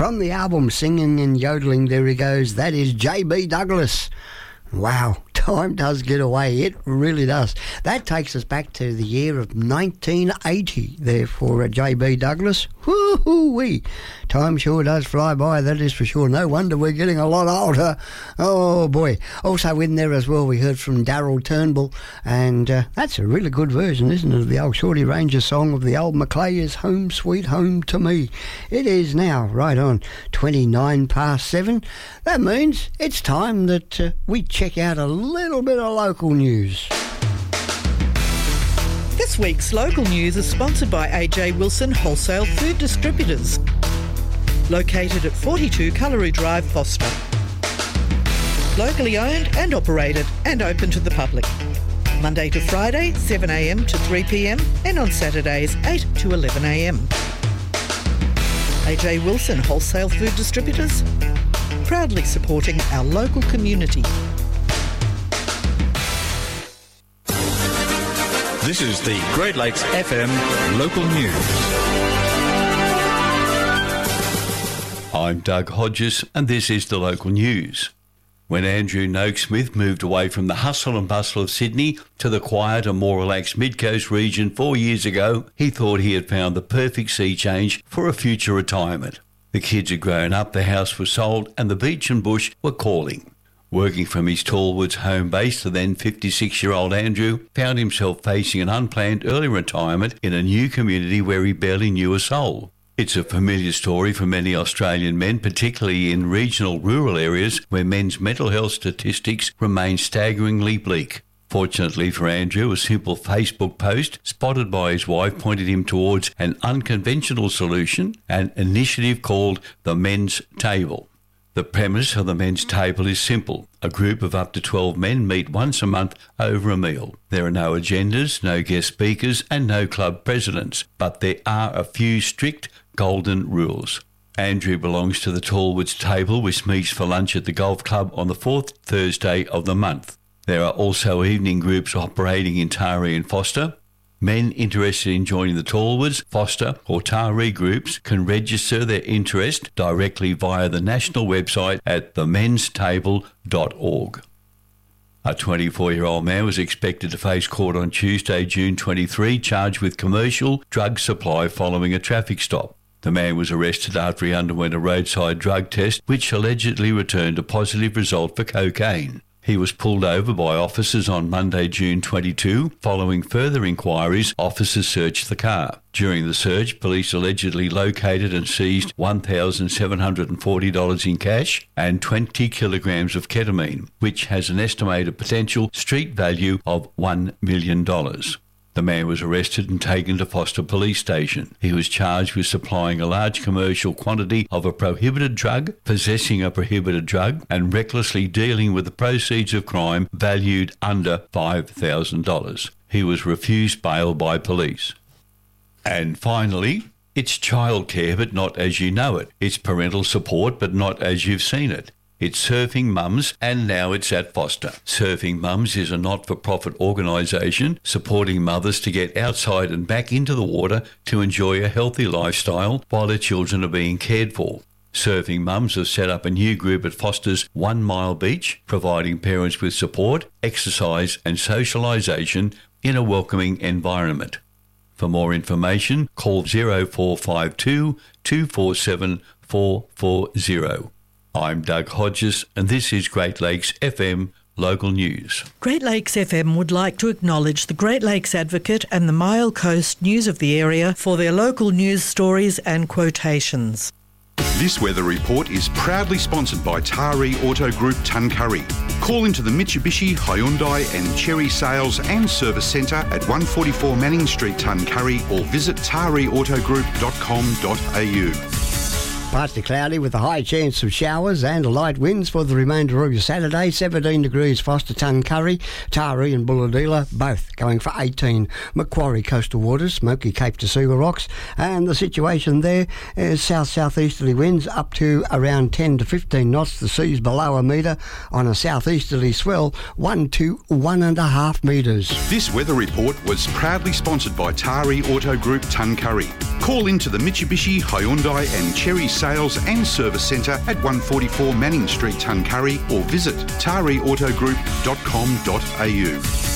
From the album Singing and Yodeling, there he goes. That is J.B. Douglas. Wow, time does get away. It really does. That takes us back to the year of 1980 there for J.B. Douglas. Woo-hoo-wee. Time sure does fly by, that is for sure. No wonder we're getting a lot older. Oh, boy. Also in there as well, we heard from Daryl Turnbull, and that's a really good version, isn't it, of the old Shorty Ranger song of the old Macleay's Home Sweet Home to Me. It is now right on 29 past 7. That means it's time that we check out a little bit of local news. This week's local news is sponsored by AJ Wilson Wholesale Food Distributors, located at 42 Cullery Drive, Foster. Locally owned and operated and open to the public. Monday to Friday, 7am to 3pm, and on Saturdays, 8 to 11am. AJ Wilson Wholesale Food Distributors, proudly supporting our local community. This is the Great Lakes FM local news. I'm Doug Hodges and this is the local news. When Andrew Noakesmith moved away from the hustle and bustle of Sydney to the quiet and more relaxed Mid-Coast region 4 years ago, he thought he had found the perfect sea change for a future retirement. The kids had grown up, the house was sold and the beach and bush were calling. Working from his Tallwoods home base, the then 56-year-old Andrew found himself facing an unplanned early retirement in a new community where he barely knew a soul. It's a familiar story for many Australian men, particularly in regional rural areas where men's mental health statistics remain staggeringly bleak. Fortunately for Andrew, a simple Facebook post spotted by his wife pointed him towards an unconventional solution, an initiative called the Men's Table. The premise of the Men's Table is simple. A group of up to 12 men meet once a month over a meal. There are no agendas, no guest speakers and no club presidents, but there are a few strict golden rules. Andrew belongs to the Tallwoods Table, which meets for lunch at the golf club on the fourth Thursday of the month. There are also evening groups operating in Taree and Foster. Men interested in joining the Tallwoods, Foster or Taree groups can register their interest directly via the national website at themenstable.org. A 24-year-old man was expected to face court on Tuesday, June 23, charged with commercial drug supply following a traffic stop. The man was arrested after he underwent a roadside drug test, which allegedly returned a positive result for cocaine. He was pulled over by officers on Monday, June 22. Following further inquiries, officers searched the car. During the search, police allegedly located and seized $1,740 in cash and 20 kilograms of ketamine, which has an estimated potential street value of $1 million. The man was arrested and taken to Foster Police Station. He was charged with supplying a large commercial quantity of a prohibited drug, possessing a prohibited drug, and recklessly dealing with the proceeds of crime valued under $5,000. He was refused bail by police. And finally, it's childcare but not as you know it. It's parental support but not as you've seen it. It's Surfing Mums, and now it's at Foster. Surfing Mums is a not-for-profit organisation supporting mothers to get outside and back into the water to enjoy a healthy lifestyle while their children are being cared for. Surfing Mums have set up a new group at Foster's 1 Mile Beach, providing parents with support, exercise and socialisation in a welcoming environment. For more information, call 0452 247 440. I'm Doug Hodges, and this is Great Lakes FM Local News. Great Lakes FM would like to acknowledge the Great Lakes Advocate and the Mile Coast News of the area for their local news stories and quotations. This weather report is proudly sponsored by Taree Auto Group Tuncurry. Call into the Mitsubishi, Hyundai and Chery Sales and Service Centre at 144 Manning Street, Tuncurry, or visit tareeautogroup.com.au. Partly cloudy with a high chance of showers and light winds for the remainder of your Saturday. 17 degrees Foster, Tuncurry, Taree and Bulladila, both going for 18. Macquarie coastal waters, Smoky Cape to Sugar Rocks, and the situation there is south-southeasterly winds up to around 10 to 15 knots. The sea's below a metre on a southeasterly swell, 1 to 1.5 metres. This weather report was proudly sponsored by Taree Auto Group Tuncurry. Call into the Mitsubishi, Hyundai and Chery Sales and Service Centre at 144 Manning Street, Tuncurry, or visit tariautogroup.com.au.